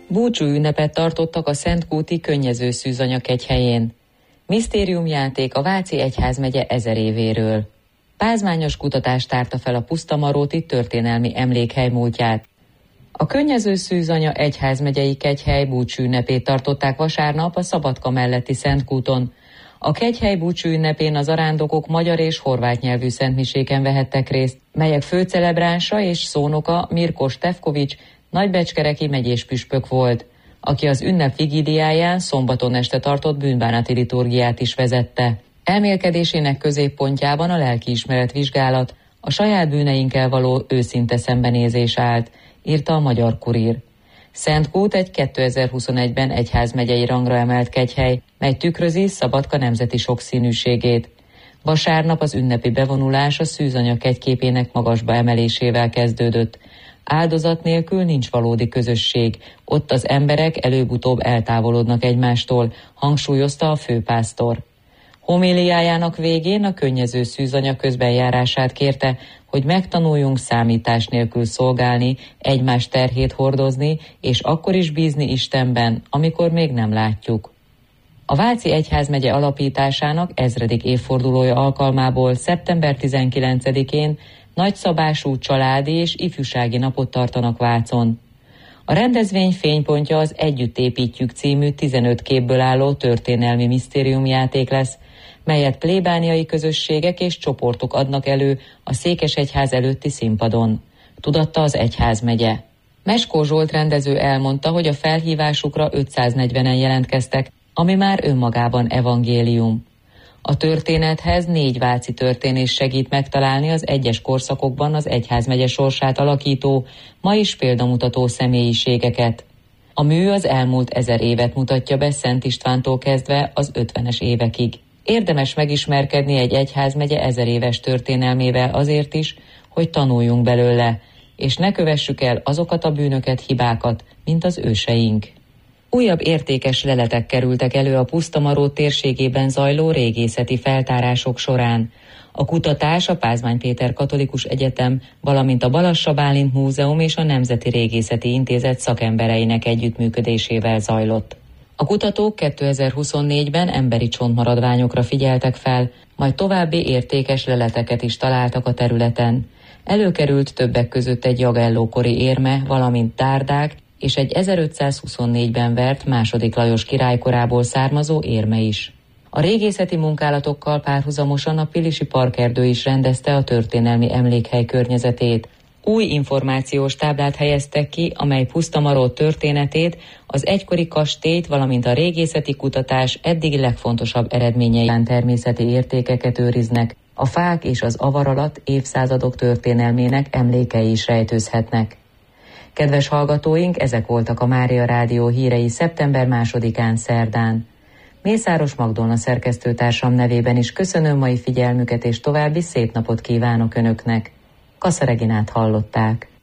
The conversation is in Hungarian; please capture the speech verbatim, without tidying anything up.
Búcsú ünnepet tartottak a Szentkúti Könnyező Szűzanya kegyhelyén. Misztériumjáték a Váci egyházmegye ezer évéről. Pázmányos kutatás tárta fel a pusztamaróti történelmi emlékhely múltját. A Könnyező Szűzanya egyházmegyei kegyhely búcsú ünnepét tartották vasárnap a Szabadka melletti Szentkúton. A kegyhely búcsú ünnepén az arándokok magyar és horvát nyelvű szentmiséken vehettek részt, melyek főcelebránsa és szónoka Mirko Stefkovics nagybecskereki megyés püspök volt, aki az ünnep vigíliáján szombaton este tartott bűnbánati liturgiát is vezette. Elmélkedésének középpontjában a lelkiismeret vizsgálat, a saját bűneinkkel való őszinte szembenézés állt, írta a Magyar Kurír. Szentkút egy kétezer-huszonegyben egyházmegyei rangra emelt kegyhely, mely tükrözi Szabadka nemzeti sokszínűségét. Vasárnap az ünnepi bevonulás a szűzanya kegyképének magasba emelésével kezdődött. Áldozat nélkül nincs valódi közösség, ott az emberek előbb-utóbb eltávolodnak egymástól, hangsúlyozta a főpásztor. Homéliájának végén a Könnyező Szűzanya közbenjárását kérte, hogy megtanuljunk számítás nélkül szolgálni, egymás terhét hordozni, és akkor is bízni Istenben, amikor még nem látjuk. A Váci egyházmegye alapításának ezredik évfordulója alkalmából szeptember tizenkilencedikén nagyszabású családi és ifjúsági napot tartanak Vácon. A rendezvény fénypontja az Együtt építjük című tizenöt képből álló történelmi misztériumjáték lesz, melyet plébániai közösségek és csoportok adnak elő a Székesegyház előtti színpadon, tudatta az egyházmegye. Meskó Zsolt rendező elmondta, hogy a felhívásukra ötszáznegyvenen jelentkeztek, ami már önmagában evangélium. A történethez négy váci történész segít megtalálni az egyes korszakokban az egyházmegye sorsát alakító, ma is példamutató személyiségeket. A mű az elmúlt ezer évet mutatja be Szent Istvántól kezdve az ötvenes évekig. Érdemes megismerkedni egy egyházmegye ezer éves történelmével azért is, hogy tanuljunk belőle, és ne kövessük el azokat a bűnöket, hibákat, mint az őseink. Újabb értékes leletek kerültek elő a Pusztamaró térségében zajló régészeti feltárások során. A kutatás a Pázmány Péter Katolikus Egyetem, valamint a Balassa Bálint Múzeum és a Nemzeti Régészeti Intézet szakembereinek együttműködésével zajlott. A kutatók kétezer-huszonnégyben emberi csontmaradványokra figyeltek fel, majd további értékes leleteket is találtak a területen. Előkerült többek között egy Jagellókori érme, valamint dárdák, és egy ezerötszázhuszonnégyben vert második Lajos királykorából származó érme is. A régészeti munkálatokkal párhuzamosan a Pilisi Parkerdő is rendezte a történelmi emlékhely környezetét. Új információs táblát helyeztek ki, amely Pusztamaró történetét, az egykori kastélyt, valamint a régészeti kutatás eddigi legfontosabb eredményeiben természeti értékeket őriznek. A fák és az avar alatt évszázadok történelmének emlékei is rejtőzhetnek. Kedves hallgatóink, ezek voltak a Mária Rádió hírei szeptember másodikán szerdán. Mészáros Magdolna szerkesztőtársam nevében is köszönöm mai figyelmüket, és további szép napot kívánok Önöknek. Kassa Reginát hallották.